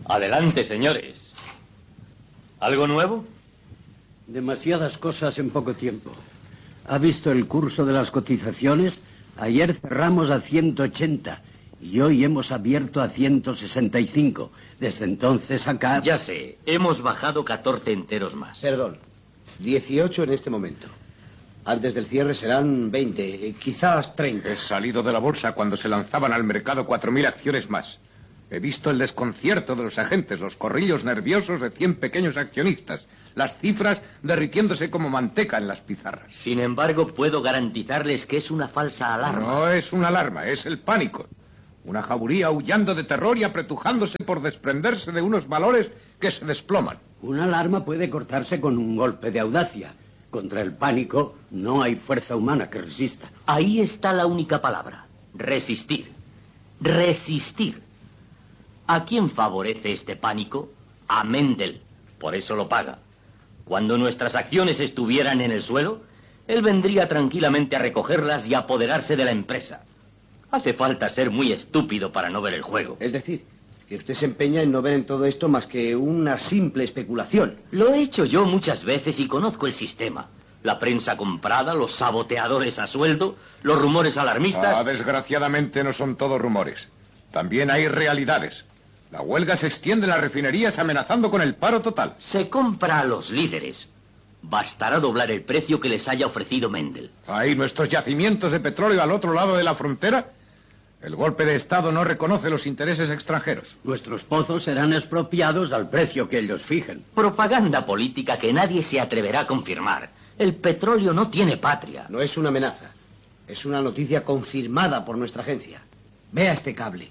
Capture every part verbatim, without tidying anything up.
Adelante, señores. ¿Algo nuevo? Demasiadas cosas en poco tiempo. ¿Ha visto el curso de las cotizaciones? Ayer cerramos a ciento ochenta y hoy hemos abierto a ciento sesenta y cinco. Desde entonces acá... Ya sé, hemos bajado catorce enteros más. Perdón, dieciocho en este momento. Antes del cierre serán veinte, quizás treinta. He salido de la bolsa cuando se lanzaban al mercado cuatro mil acciones más. He visto el desconcierto de los agentes, los corrillos nerviosos de cien pequeños accionistas, las cifras derritiéndose como manteca en las pizarras. Sin embargo, puedo garantizarles que es una falsa alarma. No es una alarma, es el pánico. Una jauría aullando de terror y apretujándose por desprenderse de unos valores que se desploman. Una alarma puede cortarse con un golpe de audacia. Contra el pánico no hay fuerza humana que resista. Ahí está la única palabra. Resistir. Resistir. ¿A quién favorece este pánico? A Mendel. Por eso lo paga. Cuando nuestras acciones estuvieran en el suelo, él vendría tranquilamente a recogerlas y a apoderarse de la empresa. Hace falta ser muy estúpido para no ver el juego. Es decir, que usted se empeña en no ver en todo esto más que una simple especulación. Lo he hecho yo muchas veces y conozco el sistema. La prensa comprada, los saboteadores a sueldo, los rumores alarmistas... Ah, desgraciadamente no son todos rumores. También hay realidades. La huelga se extiende en las refinerías amenazando con el paro total. Se compra a los líderes. Bastará doblar el precio que les haya ofrecido Mendel. Ahí nuestros yacimientos de petróleo al otro lado de la frontera. El golpe de Estado no reconoce los intereses extranjeros. Nuestros pozos serán expropiados al precio que ellos fijen. Propaganda política que nadie se atreverá a confirmar. El petróleo no tiene patria. No es una amenaza. Es una noticia confirmada por nuestra agencia. Vea este cable.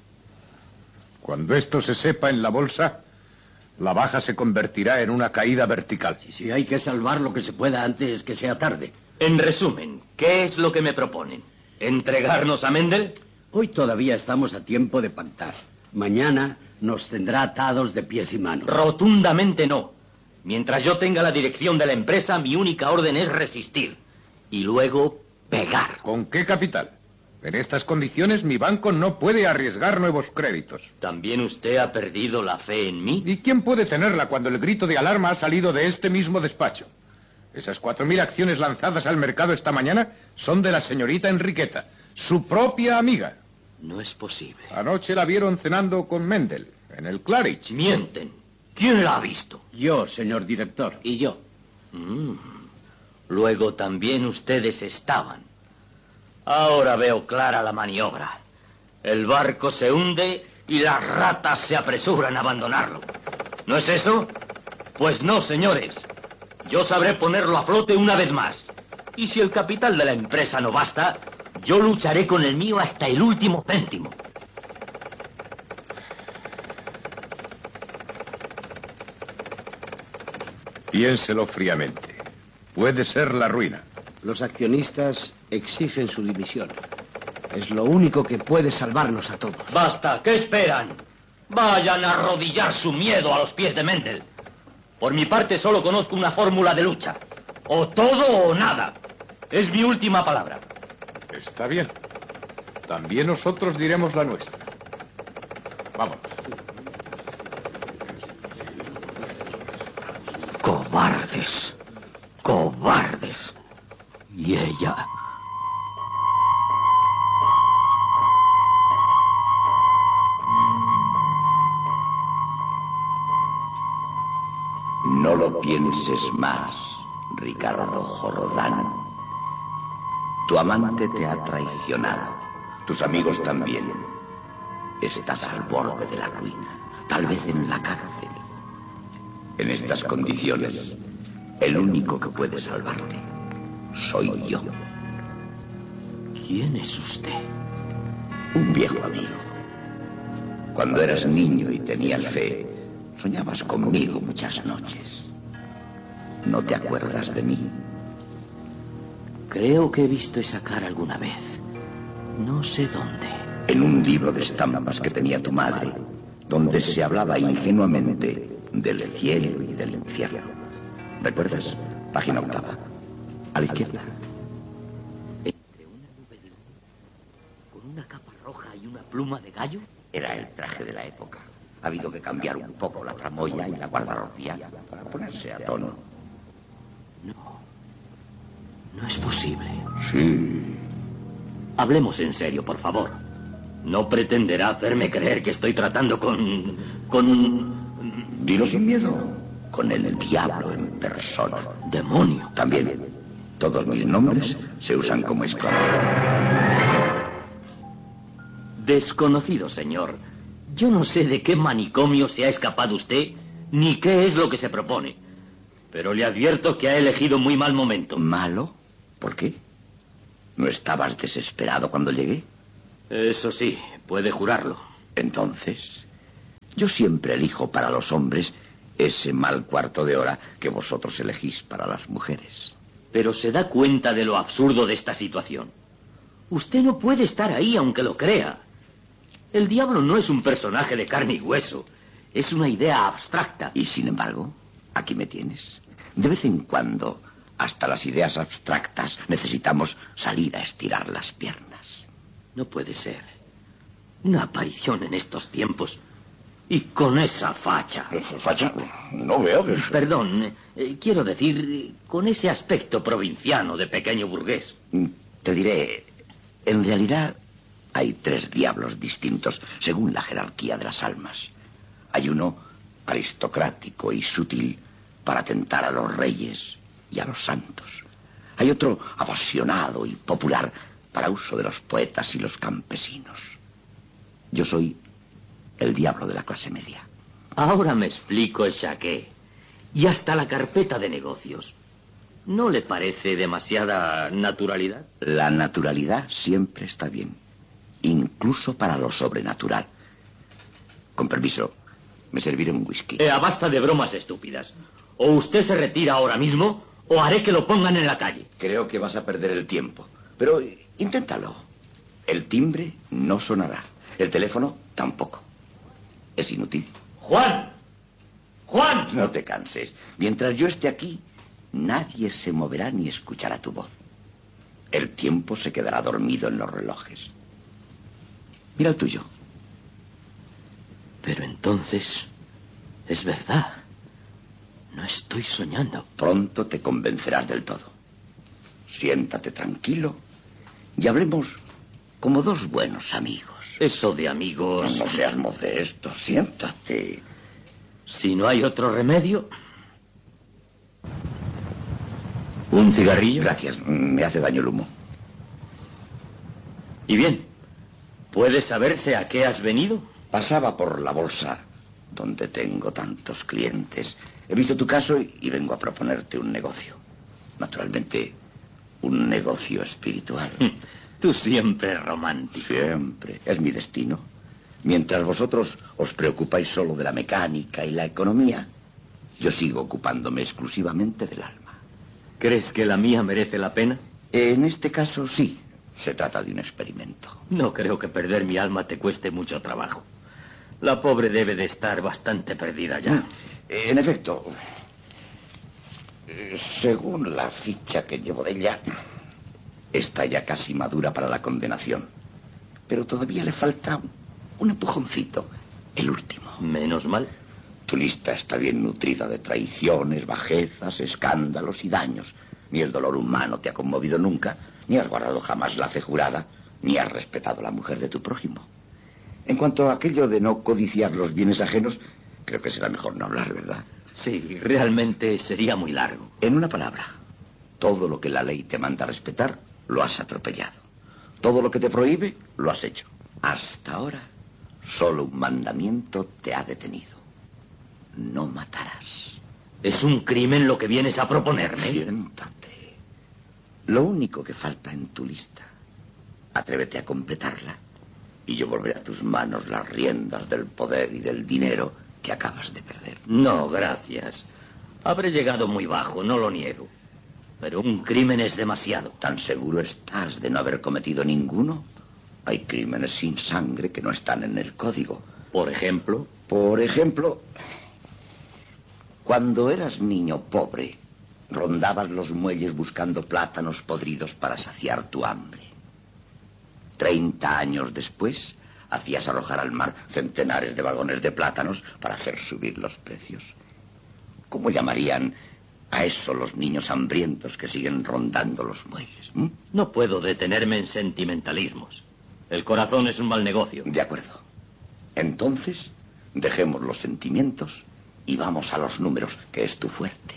Cuando esto se sepa en la bolsa, la baja se convertirá en una caída vertical. Si sí, hay que salvar lo que se pueda antes que sea tarde. En resumen, ¿qué es lo que me proponen? ¿Entregarnos a Mendel? Hoy todavía estamos a tiempo de pactar. Mañana nos tendrá atados de pies y manos. Rotundamente no. Mientras yo tenga la dirección de la empresa, mi única orden es resistir. Y luego pegar. ¿Con qué capital? En estas condiciones mi banco no puede arriesgar nuevos créditos. ¿También usted ha perdido la fe en mí? ¿Y quién puede tenerla cuando el grito de alarma ha salido de este mismo despacho? Esas cuatro mil acciones lanzadas al mercado esta mañana son de la señorita Enriqueta, su propia amiga. No es posible. Anoche la vieron cenando con Mendel, en el Claridge. Mienten. ¿Quién la ha visto? Yo, señor director. Y yo. Mm. Luego también ustedes estaban. Ahora veo clara la maniobra. El barco se hunde y las ratas se apresuran a abandonarlo. ¿No es eso? Pues no, señores. Yo sabré ponerlo a flote una vez más. Y si el capital de la empresa no basta, yo lucharé con el mío hasta el último céntimo. Piénselo fríamente. Puede ser la ruina. Los accionistas exigen su dimisión. Es lo único que puede salvarnos a todos. Basta, ¿qué esperan? Vayan a arrodillar su miedo a los pies de Mendel. Por mi parte solo conozco una fórmula de lucha. O todo o nada. Es mi última palabra. Está bien. También nosotros diremos la nuestra. Vamos. Cobardes. Cobardes. Y ella... No lo pienses más, Ricardo Jordán. Tu amante te ha traicionado. Tus amigos también. Estás al borde de la ruina, tal vez en la cárcel. En estas condiciones, el único que puede salvarte soy yo. ¿Quién es usted? Un viejo amigo. Cuando eras niño y tenías fe, soñabas conmigo muchas noches. ¿No te acuerdas de mí? Creo que he visto esa cara alguna vez. No sé dónde. En un libro de estampas que tenía tu madre, donde se hablaba ingenuamente del cielo y del infierno. ¿Recuerdas? Página octava. A la izquierda. Entre una nube de humo, con una capa roja y una pluma de gallo. Era el traje de la época. Ha habido que cambiar un poco la tramoya y la guardarropía para ponerse a tono. No. No es posible. Sí. Hablemos en serio, por favor. No pretenderá hacerme creer que estoy tratando con... con un... Dilo sin miedo. Con el diablo en persona. ¡Demonio! También, todos mis nombres se usan como esclavos. Desconocido, señor. Yo no sé de qué manicomio se ha escapado usted, ni qué es lo que se propone. Pero le advierto que ha elegido muy mal momento. ¿Malo? ¿Por qué? ¿No estabas desesperado cuando llegué? Eso sí, puede jurarlo. Entonces, yo siempre elijo para los hombres ese mal cuarto de hora que vosotros elegís para las mujeres. Pero se da cuenta de lo absurdo de esta situación. Usted no puede estar ahí aunque lo crea. El diablo no es un personaje de carne y hueso. Es una idea abstracta. Y sin embargo, aquí me tienes. De vez en cuando, hasta las ideas abstractas, necesitamos salir a estirar las piernas. No puede ser. Una aparición en estos tiempos. Y con esa facha. ¿Facha? No veo que... Perdón, eh, quiero decir, con ese aspecto provinciano de pequeño burgués. Te diré, en realidad hay tres diablos distintos según la jerarquía de las almas. Hay uno aristocrático y sutil para tentar a los reyes y a los santos. Hay otro apasionado y popular para uso de los poetas y los campesinos. Yo soy el diablo de la clase media. Ahora me explico el saqué. Y hasta la carpeta de negocios. ¿No le parece demasiada naturalidad? La naturalidad siempre está bien, incluso para lo sobrenatural. Con permiso, me serviré un whisky. Eh, basta de bromas estúpidas. O usted se retira ahora mismo, o haré que lo pongan en la calle. Creo que vas a perder el tiempo, pero inténtalo. El timbre no sonará, el teléfono tampoco. Es inútil. ¡Juan! ¡Juan! No te canses. Mientras yo esté aquí, nadie se moverá ni escuchará tu voz. El tiempo se quedará dormido en los relojes. Mira el tuyo. Pero entonces, es verdad. No estoy soñando. Pronto te convencerás del todo. Siéntate tranquilo y hablemos como dos buenos amigos. Eso de amigos... No seas modesto, siéntate. Si no hay otro remedio... ¿Un cigarrillo? Gracias, me hace daño el humo. Y bien, ¿puede saberse a qué has venido? Pasaba por la bolsa, donde tengo tantos clientes. He visto tu caso y vengo a proponerte un negocio. Naturalmente, un negocio espiritual. Tú siempre romántico. Siempre. Es mi destino. Mientras vosotros os preocupáis solo de la mecánica y la economía, yo sigo ocupándome exclusivamente del alma. ¿Crees que la mía merece la pena? En este caso, sí. Se trata de un experimento. No creo que perder mi alma te cueste mucho trabajo. La pobre debe de estar bastante perdida ya. En efecto, según la ficha que llevo de ella, está ya casi madura para la condenación. Pero todavía le falta un empujoncito, el último. Menos mal. Tu lista está bien nutrida de traiciones, bajezas, escándalos y daños. Ni el dolor humano te ha conmovido nunca, ni has guardado jamás la fe jurada, ni has respetado a la mujer de tu prójimo. En cuanto a aquello de no codiciar los bienes ajenos, creo que será mejor no hablar, ¿verdad? Sí, realmente sería muy largo. En una palabra, todo lo que la ley te manda respetar, lo has atropellado. Todo lo que te prohíbe, lo has hecho. Hasta ahora, solo un mandamiento te ha detenido. No matarás. ¿Es un crimen lo que vienes a proponerme? Siéntate. Lo único que falta en tu lista. Atrévete a completarla y yo volveré a tus manos las riendas del poder y del dinero que acabas de perder. No, gracias. Habré llegado muy bajo, no lo niego. Pero un crimen es demasiado. ¿Tan seguro estás de no haber cometido ninguno? Hay crímenes sin sangre que no están en el código. ¿Por ejemplo? Por ejemplo, cuando eras niño pobre, rondabas los muelles buscando plátanos podridos para saciar tu hambre. Treinta años después, hacías arrojar al mar centenares de vagones de plátanos para hacer subir los precios. ¿Cómo llamarían a eso los niños hambrientos que siguen rondando los muelles? ¿Mm? No puedo detenerme en sentimentalismos. El corazón es un mal negocio. De acuerdo. Entonces, dejemos los sentimientos y vamos a los números, que es tu fuerte.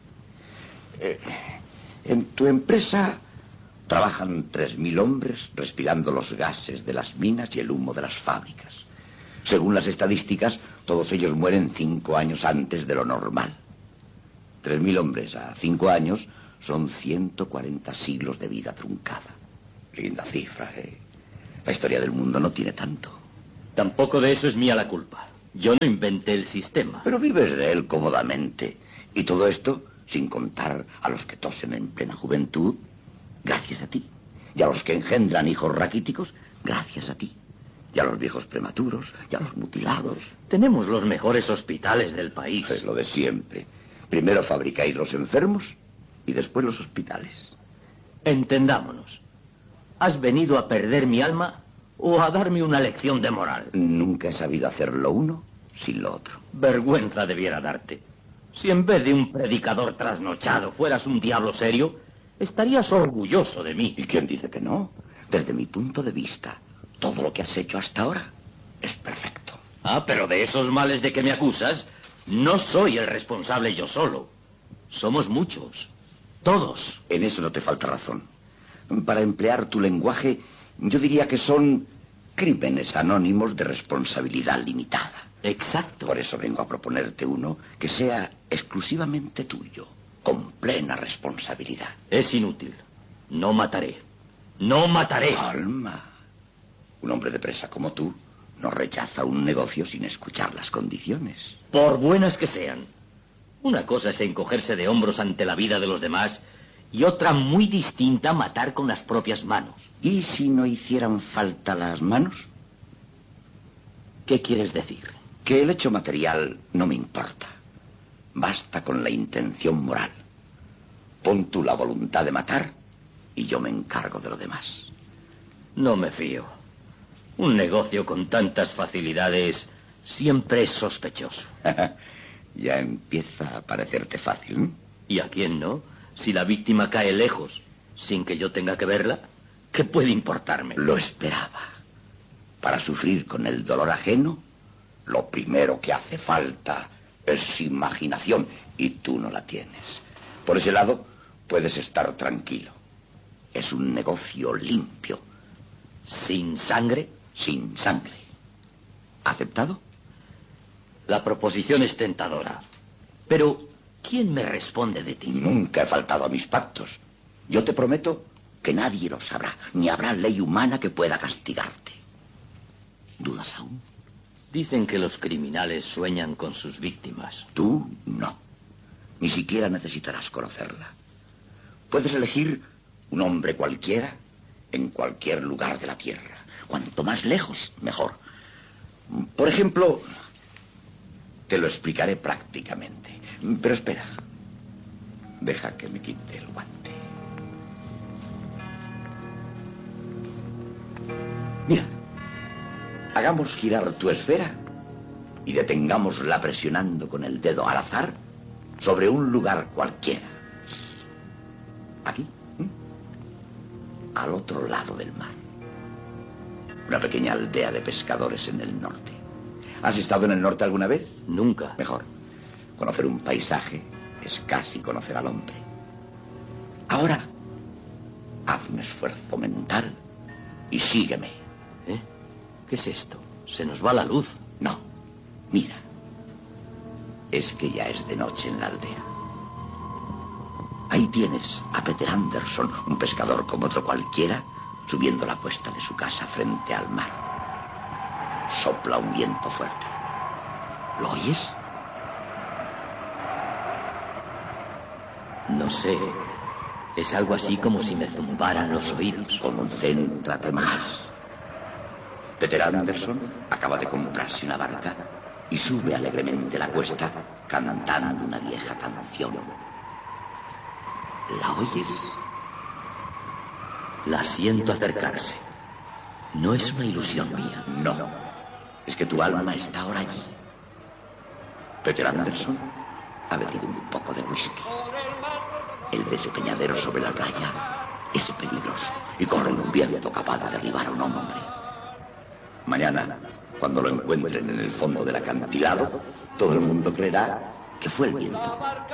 Eh, en tu empresa trabajan tres mil hombres respirando los gases de las minas y el humo de las fábricas. Según las estadísticas, todos ellos mueren cinco años antes de lo normal. Tres mil hombres a cinco años son ciento cuarenta siglos de vida truncada. Linda cifra, ¿eh? La historia del mundo no tiene tanto. Tampoco de eso es mía la culpa. Yo no inventé el sistema. Pero vives de él cómodamente. Y todo esto sin contar a los que tosen en plena juventud, gracias a ti. Y a los que engendran hijos raquíticos, gracias a ti. Y a los viejos prematuros, y a los mutilados. Tenemos los mejores hospitales del país. Es lo de siempre. Primero fabricáis los enfermos y después los hospitales. Entendámonos. ¿Has venido a perder mi alma o a darme una lección de moral? Nunca he sabido hacer lo uno sin lo otro. Vergüenza debiera darte. Si en vez de un predicador trasnochado fueras un diablo serio, estarías orgulloso de mí. ¿Y quién dice que no? Desde mi punto de vista, todo lo que has hecho hasta ahora es perfecto. Ah, pero de esos males de que me acusas, no soy el responsable yo solo. Somos muchos. Todos. En eso no te falta razón. Para emplear tu lenguaje, yo diría que son crímenes anónimos de responsabilidad limitada. Exacto. Por eso vengo a proponerte uno que sea exclusivamente tuyo, con plena responsabilidad. Es inútil. No mataré. No mataré. Calma. Un hombre de presa como tú no rechaza un negocio sin escuchar las condiciones. Por buenas que sean. Una cosa es encogerse de hombros ante la vida de los demás y otra muy distinta matar con las propias manos. ¿Y si no hicieran falta las manos? ¿Qué quieres decir? Que el hecho material no me importa. Basta con la intención moral. Pon tú la voluntad de matar y yo me encargo de lo demás. No me fío. Un negocio con tantas facilidades siempre es sospechoso. Ya empieza a parecerte fácil, ¿eh? ¿Y a quién no? Si la víctima cae lejos, sin que yo tenga que verla, ¿qué puede importarme? Lo esperaba. Para sufrir con el dolor ajeno, lo primero que hace falta es imaginación, y tú no la tienes. Por ese lado, puedes estar tranquilo. Es un negocio limpio. ¿Sin sangre? Sin sangre. ¿Aceptado? La proposición es tentadora. Pero, ¿quién me responde de ti? Nunca he faltado a mis pactos. Yo te prometo que nadie lo sabrá, ni habrá ley humana que pueda castigarte. ¿Dudas aún? Dicen que los criminales sueñan con sus víctimas. Tú no. Ni siquiera necesitarás conocerla. Puedes elegir un hombre cualquiera en cualquier lugar de la tierra. Cuanto más lejos, mejor. Por ejemplo, te lo explicaré prácticamente. Pero espera. Deja que me quite el guante. Mira. Hagamos girar tu esfera y detengámosla presionando con el dedo al azar sobre un lugar cualquiera. Aquí. ¿eh? Al otro lado del mar. Una pequeña aldea de pescadores en el norte. ¿Has estado en el norte alguna vez? Nunca. Mejor. Conocer un paisaje es casi conocer al hombre. Ahora, haz un esfuerzo mental y sígueme. ¿Eh? ¿Qué es esto? Se nos va la luz. No, mira. Es que ya es de noche en la aldea. Ahí tienes a Peter Anderson, un pescador como otro cualquiera, subiendo la cuesta de su casa frente al mar. Sopla un viento fuerte. ¿Lo oyes? No sé. Es algo así como si me zumbaran los oídos. Concéntrate más. Peter Anderson acaba de comprarse una barca y sube alegremente la cuesta cantando una vieja canción. ¿La oyes? La siento acercarse. No es una ilusión mía. No. Es que tu alma está ahora allí. Peter Anderson ha bebido un poco de whisky. El despeñadero sobre la playa es peligroso y corre un viento capaz de derribar a un hombre. Mañana, cuando lo encuentren en el fondo del acantilado, todo el mundo creerá que fue el viento.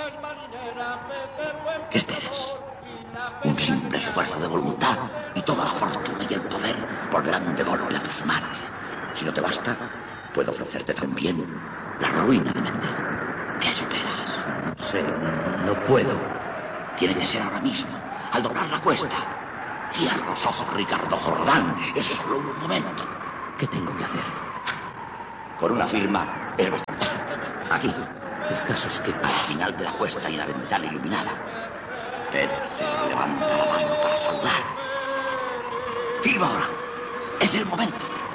¿Qué esperas? Un simple esfuerzo de voluntad y toda la fortuna y el poder volverán de golpe a tus manos. Si no te basta, puedo ofrecerte también la ruina de Mendel. ¿Qué esperas? No sé, no puedo. Tiene que ser ahora mismo, al doblar la cuesta. Cierra los ojos, Ricardo Jordán. Es solo un momento. ¿Qué tengo que hacer? Con una firma es bastante. Aquí. El caso es que... Al final de la cuesta hay una ventana iluminada. Tetzel levanta la mano para saludar. Firma ahora. Es el momento.